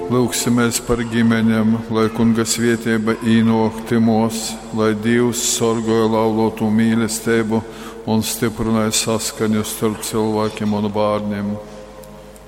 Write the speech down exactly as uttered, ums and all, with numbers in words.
lūksimies par ģimeņiem, lai Kunga svētība īnok timos, lai Dievs sorgoja laulāto mīlestību un stiprināja saskaņu starp cilvēkiem un bērniem.